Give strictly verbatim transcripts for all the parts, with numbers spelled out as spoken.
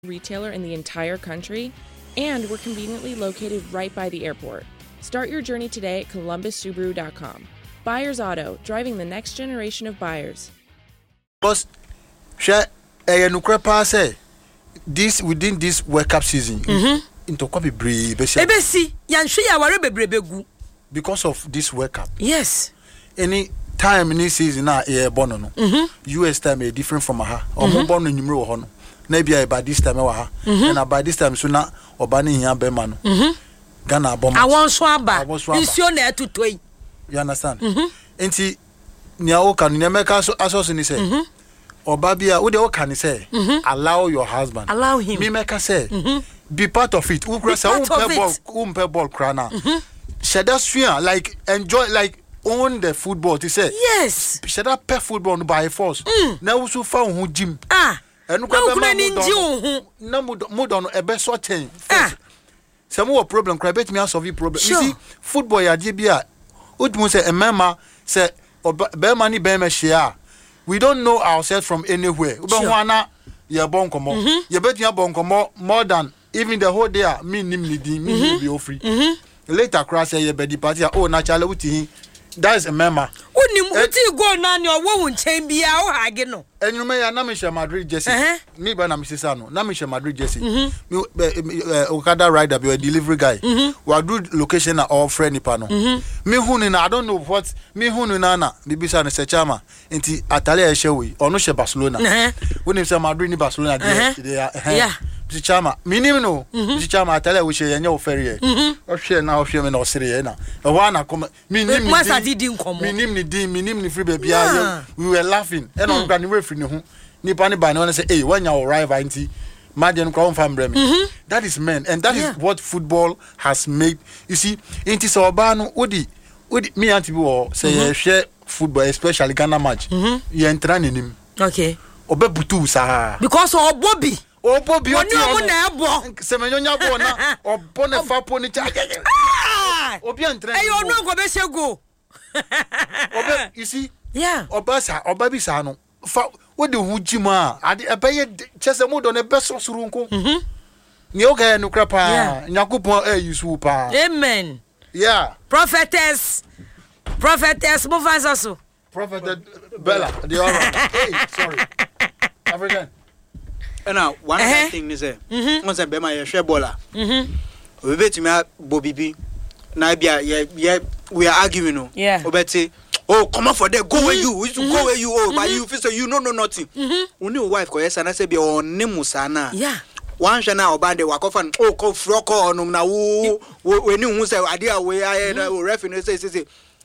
retailer in the entire country, and we're conveniently located right by the airport. Start your journey today at columbus subaru dot com. Buyers Auto, driving the next generation of buyers. Boss, share a nukrepa say this within this World Cup season. Mm-hmm. Into copy brave. Ebesi, yanshi ya ware bebrebe because of this World Cup. Yes. Any time in this season na e born no. Mm-hmm. U S time is different from aha. Omo born no nyimre ho no. Na bia by this time e wa ha. And by this time so na oba ne hia be ma no. Mhm. Ghana bomb. Awon so aba. Nsuo na etutoi. You understand? Mhm. Enti nia o kan nia meka so aso ni say. Mhm. Oba bia wo de o kan say allow your husband. Allow him. Me meka say. Mhm. Be part of it. Who cross who play ball, who play ball crana. Shada swia like enjoy like own the football to say. Yes. Shada play football by force. Na wo so fa ho gym. Ah. Enu kwa be ma na mood on e be so ten. Some more problem cry bet me out of problem. You see football ya je bia odmo say e mema say be ma ni be ma share. We don't know ourselves from anywhere. We be wana ya bon komo. Ya bet ya bon komo more than even the whole day me nim ni din me mm-hmm. be free. Mm-hmm. Later crash say be the party oh naturally wuti that is a mema. Unim wuti go na ni owo nchen bia o hage no. Enyume ya na me share Madrid jersey. Me ba na me sisa no. Na me share Madrid jersey. Me Okada rider be a delivery guy. We do location na all friend nipa no. Me hunu na I don't know what me hunu na na bibisa no se chama. Enti atale e share we. Ono she Barcelona. Unim say Madrid ni Barcelona dey. Yeah. Chama minim no chama atale we share nya ofere e o hwe na o hwe me na o sere e na e ho na come minim ni minim ni din minim ni free baby aye we were laughing e no gba ni we free ni ho nipa ni ba ni won say eh wanya o rival anti madden kwa on family me that is men and that yeah. is what football has made. You see inti so oba no odi odi me anti bi wo say mm-hmm. share football especially Ghana match mm-hmm. you enter nim okay obebutu sa because o Bobby Obo bi o ti o na ebo semenyonya bo na obo ne fapo ni cha obi antre eh you no go be shego obi you see yeah oba sa oba bi sa no fa wo de hu jima ade ebeye chese mu do ne be so surunku mhm ni o ga no krapa nyakopon eh yusu pa amen yeah prophetess prophetess move us so prophet Bella the other hey sorry African. And now one uh-huh. thing is eh once I be my share baller mhm we bet me Bobby na bia yeah we are arguing no yeah obeti oh come on for there go where you you go where you oh but you feel so you know no nothing only wife ko yes na say be on musa na yeah one shana obande wakofa oh ko froko onum na wo we ni hu say ade a we aye na ref no say say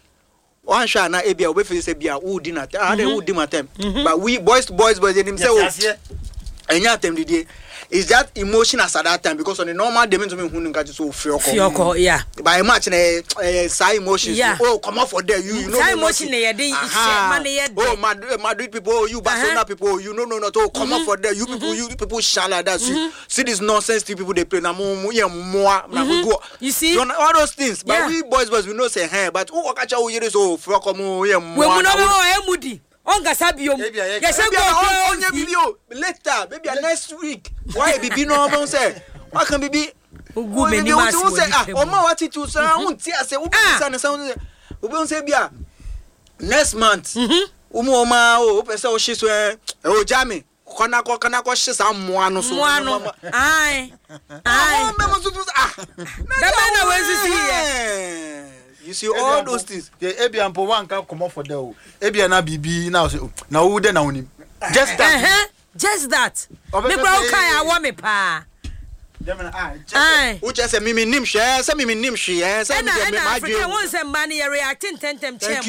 one shana e bia we feel say bia wo di na ade wo di matem but we boys to boys boys them say oh enya tem didie is that emotion as at that time because on the normal they mean to me hunu nka so fioko fioko yeah by match na eh say emotions yeah. Oh come out for there you you know say emotion na yede man yede oh Madrid Madrid people oh, you Barcelona uh-huh. people you know no no to come out for there you people you people shall like that see, see this nonsense people they play na mo ye mo na go you see you know, all those things but yeah. we boys boys we know say hey but who okacha wo yere so fioko mo ye mo we no no emudi onga sabiom yes go onya video later maybe next week why bibi no bon say why can bibi ugu meni mas say ah o ma wati tu say unti ase wo bisa ne say wo be say bia next month umu o ma o pese o shiso e o jami kona ko kana ko shisa moano so moano ai ai me mo so ah na na we see here. You see all those things. The Ebian po one can come off for there. Ebian na bibi now say na who dey na woni. Just that. Uh-huh. Just that. Me bro kai awo me pa. Dem na ah. Who just say me me nim share, say me me nim share, say me me madwe. I want say man reacting ten ten